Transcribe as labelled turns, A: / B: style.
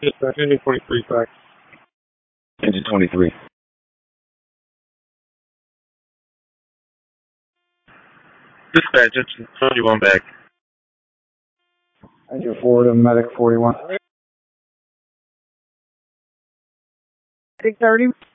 A: Dispatch, engine 23 back.
B: Engine 23.
A: Dispatch, engine 31 back.
C: Engine 4 to medic 41.
D: 630.